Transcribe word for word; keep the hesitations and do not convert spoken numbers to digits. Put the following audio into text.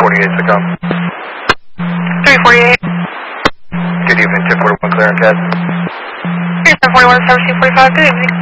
forty-eight to come. three forty-eight. Good evening, ten forty-one clear on C A D. ten forty-one, seventeen forty-five, good evening.